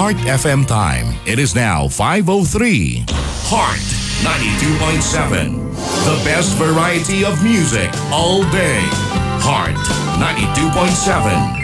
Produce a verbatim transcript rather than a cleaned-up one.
Heart F M time. It is now five oh three. Heart ninety-two point seven. The best variety of music all day. Heart ninety-two point seven.